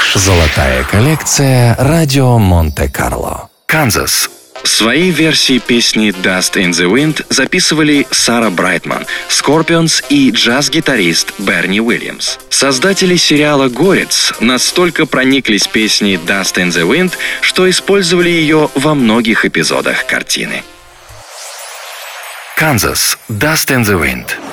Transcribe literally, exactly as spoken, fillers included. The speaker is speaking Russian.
Золотая коллекция «Радио Монте-Карло». Канзас. Свои версии песни «Dust in the Wind» записывали Сара Брайтман, Scorpions и джаз-гитарист Берни Уильямс. Создатели сериала «Горец» настолько прониклись песней «Dust in the Wind», что использовали ее во многих эпизодах картины. Канзас. «Dust in the Wind».